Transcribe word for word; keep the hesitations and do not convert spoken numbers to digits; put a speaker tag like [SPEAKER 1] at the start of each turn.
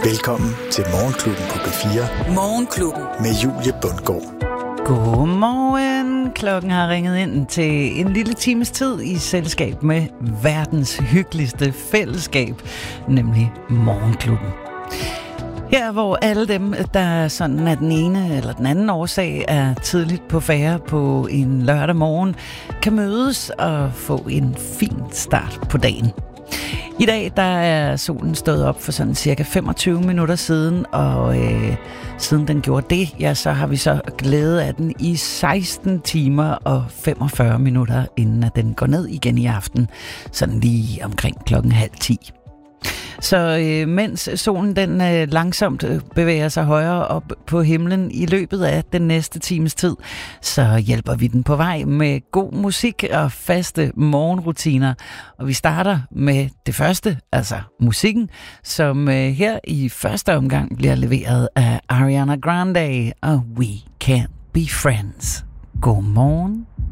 [SPEAKER 1] Velkommen til Morgenklubben på P fire.
[SPEAKER 2] Morgenklubben
[SPEAKER 1] med Julie Bundgaard.
[SPEAKER 3] Godmorgen. Klokken har ringet ind til en lille times tid i selskab med verdens hyggeligste fællesskab, nemlig Morgenklubben. Her hvor alle dem, der sådan af den ene eller den anden årsag er tidligt på færde på en lørdag morgen, kan mødes og få en fin start på dagen. I dag der er solen stået op for sådan cirka femogtyve minutter siden, og øh, siden den gjorde det, ja, så har vi så glæde af den i seksten timer og femogfyrre minutter, inden at den går ned igen i aften, sådan lige omkring klokken halv ti. Så øh, mens solen den øh, langsomt bevæger sig højere op på himlen i løbet af den næste times tid, så hjælper vi den på vej med god musik og faste morgenrutiner. Og vi starter med det første, altså musikken, som øh, her i første omgang bliver leveret af Ariana Grande og We Can't Be Friends. God morgen.